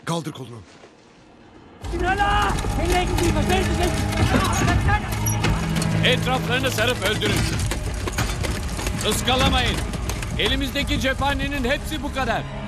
Kaldır kolunu. Etraflarını sarıp öldürün. Iskalamayın. Elimizdeki cephanenin hepsi bu kadar.